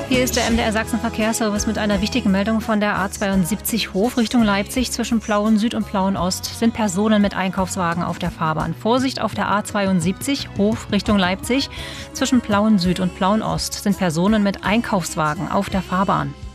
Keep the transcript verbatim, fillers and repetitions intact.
Hier ist der M D R Sachsen Verkehrsservice mit einer wichtigen Meldung von der A zweiundsiebzig Hof Richtung Leipzig. Zwischen Plauen Süd und Plauen Ost sind Personen mit Einkaufswagen auf der Fahrbahn. Vorsicht auf der A zweiundsiebzig Hof Richtung Leipzig. Zwischen Plauen Süd und Plauen Ost sind Personen mit Einkaufswagen auf der Fahrbahn.